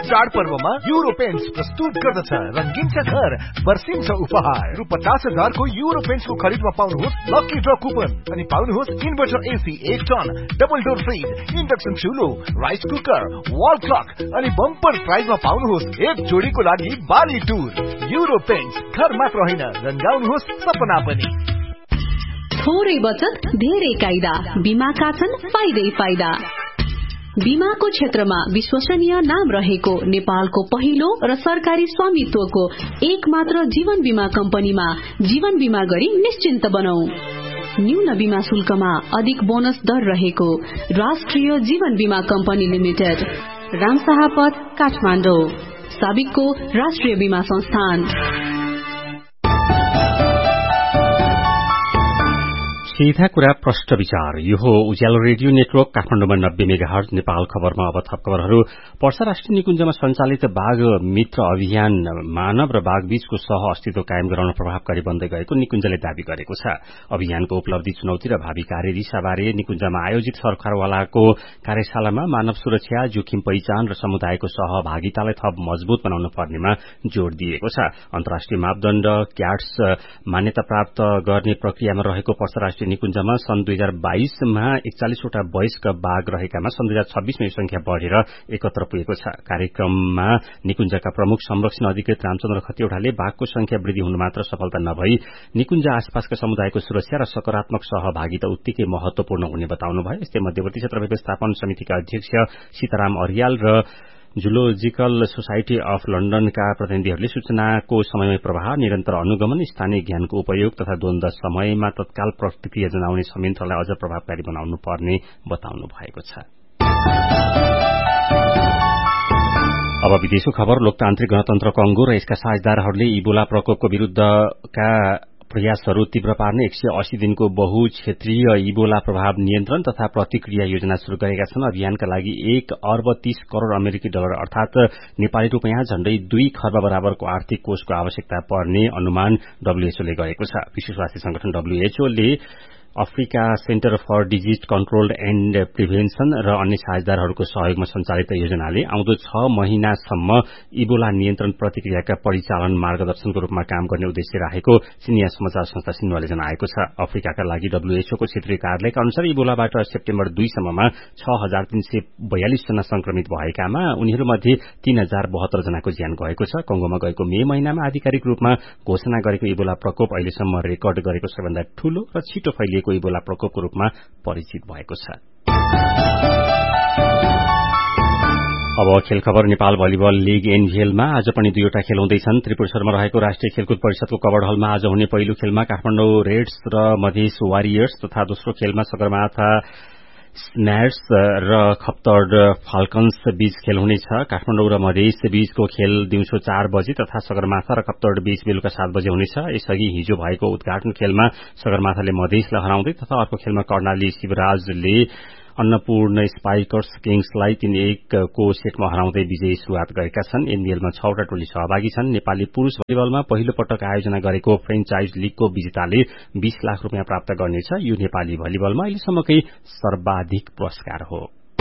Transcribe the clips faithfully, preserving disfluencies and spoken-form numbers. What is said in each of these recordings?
चाडपर्वमा euro paints प्रस्तुत गर्दछ रंगीन छ घर वर्षिन्छ उपहार। रु पचास हजार को युरो पेन्ट्स को खरीदमा पाउनुहोस् लकी ड्र कुपन अनि पाउनुहोस् इन्भर्टर एसी एक ton, double door fridge, induction चुलो, rice cooker, wall clock अनि बम्पर प्राइजमा पाउनुहोस् एक जोडीको लागि बाली टुर। युरो पेन्ट्स घर मात्र होइन रंगाउनुहोस् सपना पनि। थोरै बचत धेरै कायदा, बीमाका छन् फाइदै फाइदा। बीमाको क्षेत्रमा विश्वसनीय नाम रहेको नेपालको पहिलो र सरकारी स्वामित्वको एक मात्र जीवन बीमा कम्पनीमा जीवन बीमा गरी निश्चिन्त बनौ। न्यून बीमा शुल्कमा अधिक बोनस दर रहेको राष्ट्रिय जीवन बीमा कम्पनी लिमिटेड, रामशाहपथ, काठमाडौँ। साबिकको राष्ट्रिय बीमा संस्थान। सीधा कुरा प्रष्ट विचार। यो हो उज्यालो रेडियो नेटवर्क काठमाडौँमा नब्बे मेगाहर्ज। नेपाल खबरमा अब थप खबरहरू। पर्सा राष्ट्रिय निकुञ्जमा सञ्चालित बाघ मित्र अभियान मानव र बाघ बीचको सह अस्तित्व कायम गराउन प्रभावकारी बन्दै गएको निकुञ्जले दावी गरेको छ। अभियानको उपलब्धि, चुनौती र भावी कार्यदिशाबारे निकुञ्जमा आयोजित सरकारवालाको कार्यशालामा मानव सुरक्षा, जोखिम पहिचान र समुदायको सहभागितालाई थप मजबूत बनाउन पर्नेमा जोड़ दिएको छ। अन्तर्राष्ट्रिय मापदण्ड क्याट्स मान्यता प्राप्त गर्ने प्रक्रियामा रहेको पर्सा राष्ट्रिय निकुञ्जमा सन् दुई हजार बाइसमा एकचालिसवटा वयस्क बाघ रहेकामा सन् दुई हजार छब्बीसमा यो संख्या बढ़ेर एकहत्तर पुगेको छ। कार्यक्रममा निकुञ्जका प्रमुख संरक्षण अधिकृत रामचन्द्र खतिवड़ाले बाघको संख्या वृद्धि हुनु मात्र सफलता नभई निकुञ्ज आसपासका समुदायको सुरक्षा र सकारात्मक सहभागिता उत्तिकै महत्वपूर्ण हुने बताउनुभयो। यस्तै मध्यवर्ती क्षेत्र व्यवस्थापन समितिका अध्यक्ष सीताराम अरियाल र जुलोजिकल सोसाइटी अफ लन्डनका प्रतिनिधिहरूले सूचनाको समयमै प्रवाह, निरन्तर अनुगमन, स्थानीय ज्ञानको उपयोग तथा द्वन्द समयमा तत्काल प्रतिक्रिया जनाउने संयन्त्रलाई अझ प्रभावकारी बनाउनु पर्ने बताउनु भएको छ। अब विदेशको खबर। लोकतान्त्रिक गणतन्त्र कंगो र यसका साझेदारहरूले इबोला प्रकोपको विरूद्धका प्रयासहरू तीव्र पार्ने एक सय अस्सी दिनको बहु क्षेत्रीय इबोला प्रभाव नियन्त्रण तथा प्रतिक्रिया योजना शुरू गरेका छन्। अभियानका लागि एक अर्ब तीस करोड़ अमेरिकी डलर अर्थात नेपाली रूपियाँ झण्डै दुई खर्ब बराबरको आर्थिक कोषको आवश्यकता पर्ने अनुमान डब्ल्यूएचओले गरेको छ। विश्व स्वास्थ्य संगठन डब्ल्यूएचओले Africa centre for disease control and prevention र अन्य साझेदारहरूको सहयोगमा सञ्चालित योजनाले आउँदो छ महिनासम्म इबोला नियन्त्रण प्रतिक्रियाका परिचालन मार्गदर्शनको रूपमा काम गर्ने उद्देश्य राखेको चिनिया समाचार संस्था सिन्हुवाले जनाएको छ। अफ्रिकाका लागि डब्ल्यूएचओको क्षेत्रीय कार्यालयका अनुसार इबोलाबाट सेप्टेम्बर दुईसम्ममा छ हजार तीन सय बयालिस जना संक्रमित भएकामा उनीहरूमध्ये तीन हजार बहत्तर जनाको ज्यान गएको छ। कंगोमा गएको मे महिनामा आधिकारिक रूपमा घोषणा गरेको इबोला प्रकोप अहिलेसम्म रेकर्ड गरेको सबैभन्दा ठूलो र छिटो फैलिएको इबोला प्रकोपको रूपमा परिचित भएको छ। अब खेल खबर। नेपाल भलिबल लीग एनभीएलमा आज पनि दुईवटा खेल हुँदैछन्। त्रिपुरेश्वरमा रहेको राष्ट्रिय खेलकुद परिषदको कबड हलमा आज हुने पहिलो खेलमा काठमाडौँ रेड्स र मधेस वारियर्स तथा दोस्रो खेलमा सगरमाथा स्न्याट्स र खप्तड फाल्कन्स बीच खेल हुनेछ। काठमाडौँ र मधेस बीचको खेल दिउँसो चार बजे तथा सगरमाथा र खप्तड बीच बेलुका सात बजे हुनेछ। यसअघि हिजो भएको उद्घाटन खेलमा सगरमाथाले मधेसलाई हराउँदै तथा अर्को खेलमा कर्णाली शिवराजले अन्नपूर्ण स्पाइकर्स किङ्सलाई तीन एकको सेटमा हराउँदै विजयी शुरूआत गरेका छन्। एनबीएलमा छवटा टोली सहभागी छन्। नेपाली पुरूष भलिबलमा पहिलो पटक आयोजना गरेको फ्रेन्चाइज लीगको विजेताले बीस लाख रूपियाँ प्राप्त गर्नेछ। यो नेपाली भलिबलमा अहिलेसम्मकै सर्वाधिक पुरस्कार हो।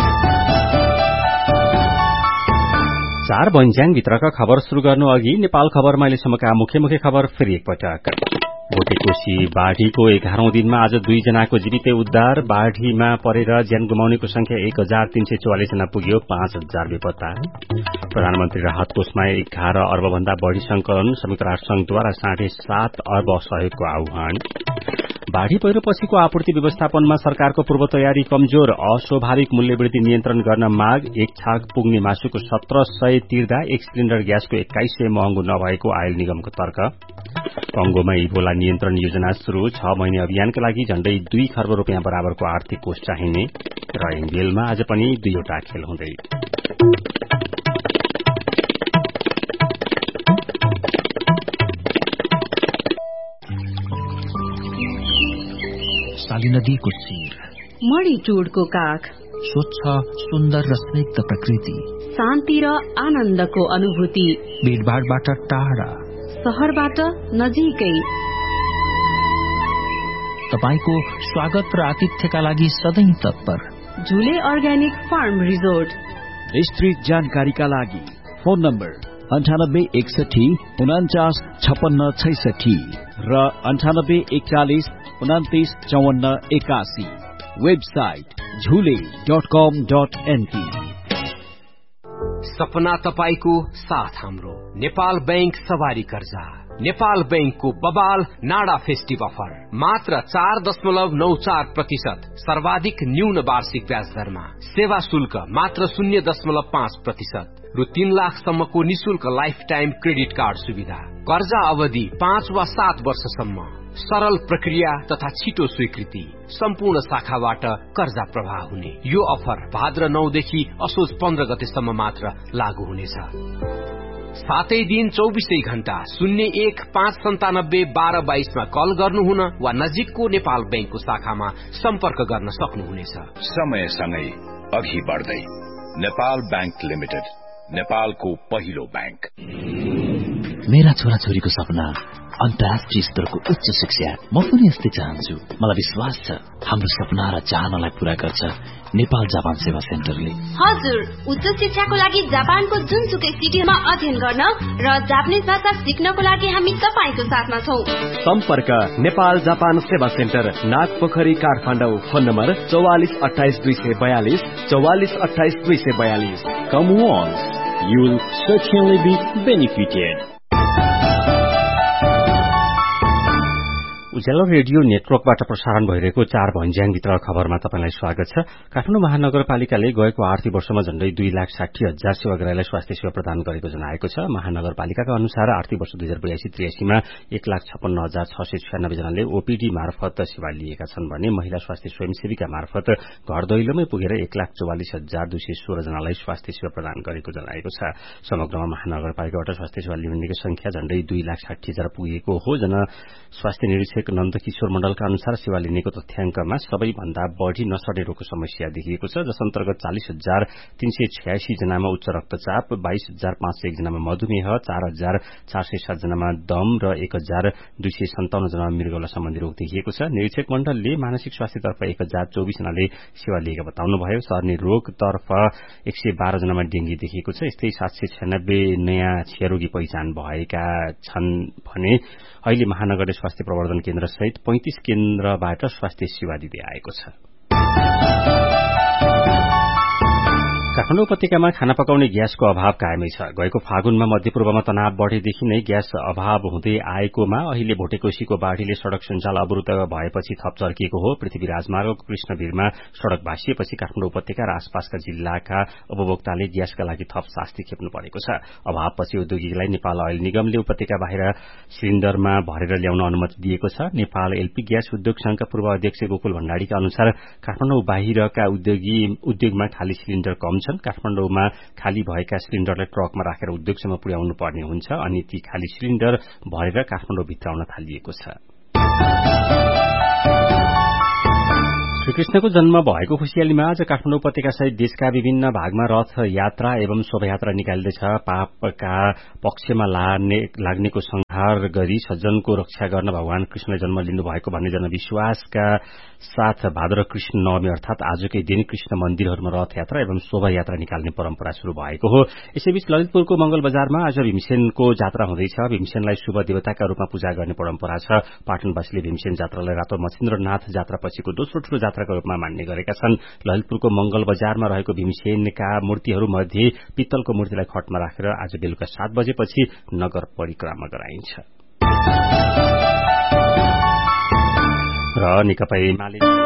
चार बन्ज्याङभित्रका खबर शुरू गर्नु अघि नेपाल खबरमा अहिलेसम्मका मुख्य मुख्य खबर फेरि एकपटक। भोटेकोशी बाढ़ीको एघारौं दिनमा आज दुईजनाको जीवितै उद्धार। बाढ़ीमा परेर ज्यान गुमाउनेको संख्या एक हजार तीन सय चौवालिस जना पुग्यो। पाँच हजार बेपत्ता। प्रधानमन्त्री राहत कोषमा एघार अर्बभन्दा बढ़ी संकलन। संयुक्त राष्ट्र संघद्वारा साढे सात अर्ब सहयोगको आह्वान। बाढ़ी पहिरो पछिको आपूर्ति व्यवस्थापनमा सरकारको पूर्व तयारी कमजोर। अस्वाभाविक मूल्यवृद्धि नियन्त्रण गर्न माग। एक छाक पुग्ने मासुको सत्र सय तिर्दा एक सिलिण्डर ग्यासको एक्काइस सय महँगो नभएको आयल निगमको तर्क। कंगोमा इबोला नियन्त्रण योजना शुरू। छ महिने अभियानका लागि झण्डै दुई खर्ब रूपियाँ बराबरको आर्थिक कोष चाहिने। र एनबीएलमा आज पनि दुईवटा खेल हुँदै। शाली नदीको शिर, मणिटुडको काख, स्वच्छ सुन्दर र स्निग्ध प्रकृति, शान्ति र आनन्दको अनुभूति, भीडभाडबाट टाढा, शहरबाट नजिकै। तपाईको स्वागत र आतिथ्यका लागि सधैं तत्पर झुले अर्ग्यानिक फार्म रिजोर्ट। विस्तृत जानकारीका लागि फोन नम्बर अन्ठानब्बे एकसठी उनाचास छपन्न छैसठी र अन्ठानब्बे एकचालिस उनातिस चौवन्न एकासी। वेबसाइट झुले डट कम डट एनपी। सपना तपाईको साथ हाम्रो नेपाल बैंक सवारी कर्जा। नेपाल बैंकको बबाल नाडा फेस्टिभ अफर मात्र चार दशमलव नौ चार प्रतिशत सर्वाधिक न्यून वार्षिक ब्याज दरमा। सेवा शुल्क मात्र शून्य दशमलव पाँच प्रतिशत रु तीन लाखसम्मको निशुल्क लाइफ टाइम क्रेडिट कार्ड सुविधा। कर्जा अवधि पाँच वा सात वर्षसम्म। सरल प्रक्रिया तथा छिटो स्वीकृति। सम्पूर्ण शाखाबाट कर्जा प्रवाह हुने यो अफर भाद्र नौ देखि असोज पन्ध्र गतेसम्म मात्र लागू हुनेछ। सातै दिन चौबिसै घण्टा शून्य एक पाँच सन्तानब्बे बाह्र बाइसमा कल गर्नुहुन वा नजिकको नेपाल बैंकको शाखामा सम्पर्क गर्न सक्नुहुनेछ। समयसँगै अघि बढ्दै नेपाल बैंक लिमिटेड, नेपालको पहिलो बैंक। मेरा छोराछोरीको सपना अन्तर्राष्ट्रिय स्तरको उच्च शिक्षा। म पनि यस्तै चाहन्छु। मलाई विश्वास छ हाम्रो सपना र चाहनालाई पूरा गर्छ नेपाल जापान सेवा सेन्टरले। हजुर, उच्च शिक्षाको लागि जापानको जुनसुकै सिटीमा अध्ययन गर्न र जापानिज भाषा सिक्नको लागि हामी तपाईको साथमा छौं। सम्पर्क नेपाल जापान सेवा centre, Nagpokhari, Kathmandu. Phone number चौवालिस अठाइस दुई सय बयालिस चौवालिस अठाइस दुई सय बयालिस। Come once, you will certainly be benefited. Ujyaalo radio नेटवर्कबाट प्रसारण भइरहेको चार भन्ज्याङभित्र खबरमा तपाईलाई स्वागत छ। काठमाडौँ महानगरपालिकाले गएको आर्थिक वर्षमा झण्डै दुई लाख साठी हजार सेवाग्राहीलाई स्वास्थ्य सेवा प्रदान गरेको जनाएको छ। महानगरपालिकाका अनुसार आर्थिक वर्ष दुई हजार बयासी त्रियासीमा एक लाख छप्पन्न हजार छ सय छ्यानब्बे जनाले ओपीडी मार्फत सेवा लिएका छन् भने महिला स्वास्थ्य स्वयंसेविका मार्फत घर दैलोमै पुगेर एक लाख चौवालिस हजार दुई सय सोह्र जनालाई स्वास्थ्य सेवा प्रदान गरेको जनाएको छ। समग्रमा महानगरपालिकाबाट स्वास्थ्य सेवा लिनेको संख्या झण्डै दुई लाख साठी हजार पुगेको हो। जन स्वास्थ्य निरीक्षक नन्द किशोर मण्डलका अनुसार सेवा लिनेको तथ्याङ्कमा सबैभन्दा बढ़ी नसर्ने रोगको समस्या देखिएको छ, जस अन्तर्गत चालिस हजार तीन सय छयासी जनामा उच्च रक्तचाप, बाइस हजार पाँच सय एक जनामा मधुमेह, चार हजार चार सय सात जनामा दम र एक हजार दुई सय सन्ताउन्न जनामा मृगौला सम्बन्धी रोग देखिएको छ। निरीक्षक मण्डलले मानसिक स्वास्थ्यतर्फ एक हजार चौबिस जनाले सेवा लिएका बताउनुभयो। सर्ने रोगतर्फ एक सय बाह्र जनामा डेंगी देखिएको छ। यस्तै सात सय छ्यानब्बे नयाँ क्षयरोगी पहिचान भएका छन् भने अहिले महानगरले स्वास्थ्य प्रवर्धन केन्द्र सहित पैंतिस केन्द्रबाट स्वास्थ्य सेवा दिँदै आएको छ। काठमाडौँ उपत्यकामा खाना पकाउने ग्यासको अभाव कायमै छ। गएको फागुनमा मध्यपूर्वमा तनाव बढ़ेदेखि नै ग्यास अभाव हुँदै आएकोमा अहिले भोटेकोशीको बाढ़ीले सड़क सञ्जाल अवरुद्ध भएपछि थप चर्किएको हो। पृथ्वी राजमार्गको कृष्णवीरमा सड़क भासिएपछि काठमाडौँ उपत्यका र आसपासका जिल्लाका उपभोक्ताले ग्यासका लागि थप शास्ति खेप्नु परेको छ। अभावपछि औद्योगिकलाई नेपाल अयल निगमले उपत्यका बाहिर सिलिण्डरमा भरेर ल्याउन अनुमति दिएको छ। नेपाल एलपी ग्यास उद्योग संघका पूर्व अध्यक्ष गोकुल भण्डारीका अनुसार काठमाडौँ बाहिरका उद्योगी उद्योगमा खाली सिलिण्डर कम छन्। काठमाडौँमा खाली भएका सिलिण्डरलाई ट्रकमा राखेर उद्योगसम्म पुर्याउनु पर्ने हुन्छ अनि ती खाली सिलिण्डर भरेर काठमाडौँ भित्र आउन थालिएको छ। श्रीकृष्णको जन्म भएको खुशियालीमा आज काठमाडौँ उपत्यका सहित देशका विभिन्न भागमा रथ यात्रा एवं शोभायात्रा निकालिँदैछ। पापका पक्षमा लाग्नेको संहार गरी सज्जनको रक्षा गर्न भगवान कृष्णले जन्म लिनुभएको भन्ने जनविश्वासका साथ भाद्र कृष्ण नवमी अर्थात आजकै दिन कृष्ण मन्दिरहरूमा रथ यात्रा एवं शोभायात्रा निकाल्ने परम्परा शुरू भएको हो। यसैबीच ललितपुरको मंगल बजारमा आज भीमसेनको जात्रा हुँदैछ। भीमसेनलाई शुभ देवताका रूपमा पूजा गर्ने परम्परा छ। पाटनवासीले भीमसेन जात्रालाई रातो मच्छिन्द्रनाथ जात्रा पछिको दोस्रो ठूलो जात्राका रूपमा मान्ने गरेका छन्। ललितपुरको मंगल बजारमा रहेको भीमसेनका मूर्तिहरू मध्ये पित्तलको मूर्तिलाई खटमा राखेर आज बेलुका सात बजेपछि नगर परिक्रमा गराइन्छ। र नेकपा एमाले